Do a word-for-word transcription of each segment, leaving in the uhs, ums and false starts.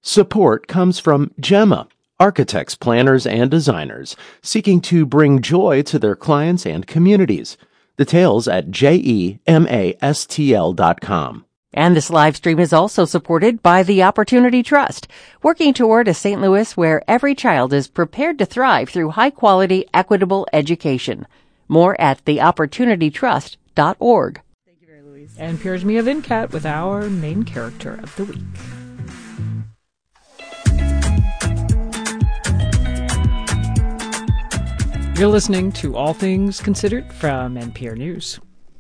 Support comes from Gemma, architects, planners, and designers seeking to bring joy to their clients and communities. Details at gemastl dot com. And this live stream is also supported by the Opportunity Trust, working toward a Saint Louis where every child is prepared to thrive through high-quality, equitable education. More at the opportunity trust dot org. Thank you very much, Louise. And here's Mia Vincat with our main character of the week. You're listening to All Things Considered from N P R News.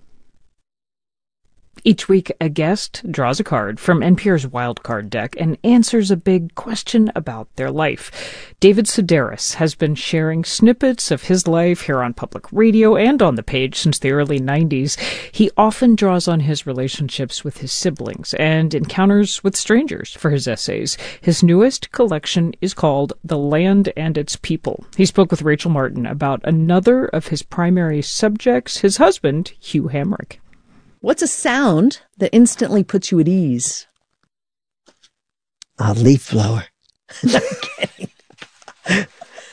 Each week, a guest draws a card from N P R's Wildcard deck and answers a big question about their life. David Sedaris has been sharing snippets of his life here on public radio and on the page since the early nineties. He often draws on his relationships with his siblings and encounters with strangers for his essays. His newest collection is called The Land and Its People. He spoke with Rachel Martin about another of his primary subjects, his husband, Hugh Hamrick. What's a sound that instantly puts you at ease? A leaf blower. No, I'm kidding.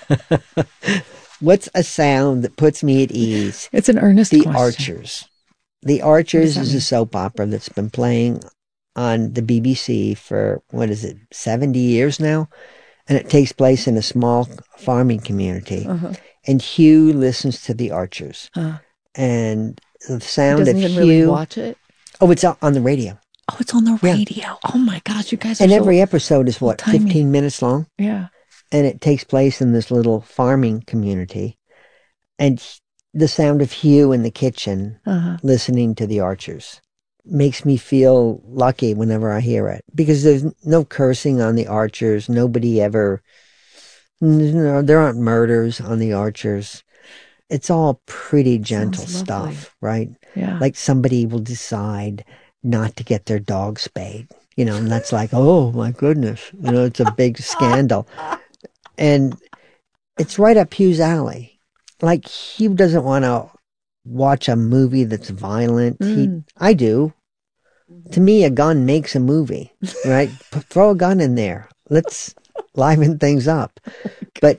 What's a sound that puts me at ease? It's an earnest The question. Archers. The Archers is mean? a soap opera that's been playing on the B B C for, what is it, seventy years now? And it takes place in a small farming community. Uh-huh. And Hugh listens to the Archers. Uh-huh. And the sound he doesn't of even Hugh. Really watch it? Oh, it's on the radio. Oh, it's on the radio. Yeah. Oh my gosh, you guys are And so every episode is what, timing. fifteen minutes long? Yeah. And it takes place in this little farming community. And the sound of Hugh in the kitchen uh-huh. listening to the Archers makes me feel lucky whenever I hear it. Because there's no cursing on the Archers. Nobody ever, no, there aren't murders on the Archers. It's all pretty gentle stuff, right? Yeah. Like somebody will decide not to get their dog spayed, you know, and that's like, oh my goodness, you know, it's a big scandal. And it's right up Hugh's alley. Like, Hugh doesn't want to watch a movie that's violent. Mm. He, I do. To me, a gun makes a movie, right? P- throw a gun in there. Let's liven things up. But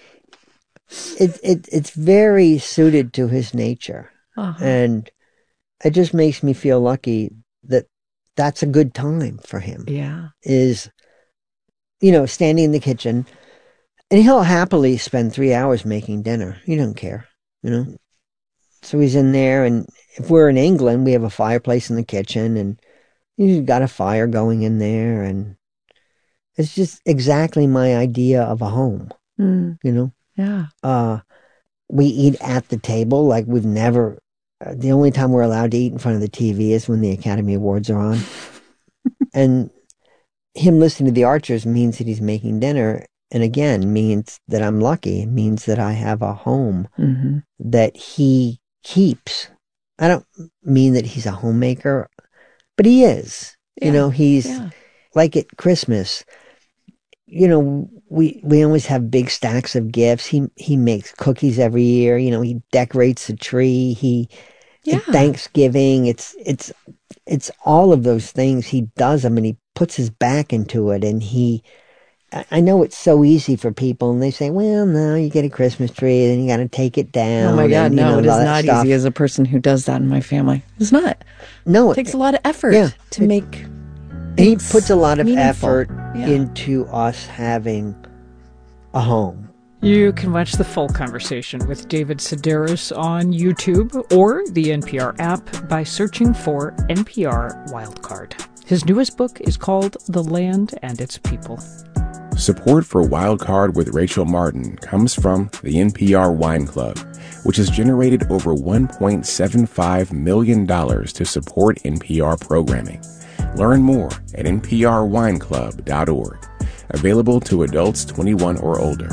It, it it's very suited to his nature. Uh-huh. And it just makes me feel lucky that that's a good time for him. Yeah. Is, you know, standing in the kitchen, and he'll happily spend three hours making dinner. He doesn't care, you know. So he's in there, and if we're in England, we have a fireplace in the kitchen, and he's got a fire going in there, and it's just exactly my idea of a home, mm. you know. Yeah. Uh, we eat at the table like we've never, uh, the only time we're allowed to eat in front of the T V is when the Academy Awards are on. And him listening to the Archers means that he's making dinner. And again, means that I'm lucky. It means that I have a home mm-hmm. that he keeps. I don't mean that he's a homemaker, but he is. Yeah. You know, he's yeah. like at Christmas. You know, we we always have big stacks of gifts. He he makes cookies every year. You know, he decorates the tree. He yeah. Thanksgiving. It's it's it's all of those things. He does them, and he puts his back into it. And he, I know it's so easy for people, and they say, "Well, no, you get a Christmas tree, then you got to take it down." Oh my God, and, no, know, it is not stuff. easy as a person who does that in my family. It's not. No, it takes a lot of effort yeah, to it, make. He puts a lot of meaningful. effort yeah. into us having a home. You can watch the full conversation with David Sedaris on YouTube or the N P R app by searching for N P R Wildcard. His newest book is called The Land and Its People. Support for Wildcard with Rachel Martin comes from the N P R Wine Club, which has generated over one point seven five million dollars to support N P R programming. Learn more at N P R wine club dot org. Available to adults twenty-one or older.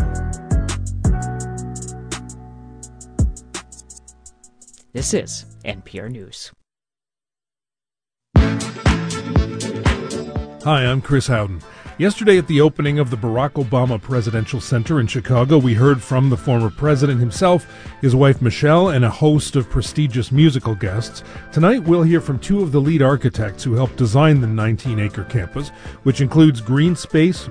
This is N P R News. Hi, I'm Chris Howden. Yesterday at the opening of the Barack Obama Presidential Center in Chicago, we heard from the former president himself, his wife Michelle, and a host of prestigious musical guests. Tonight we'll hear from two of the lead architects who helped design the nineteen acre campus, which includes green space,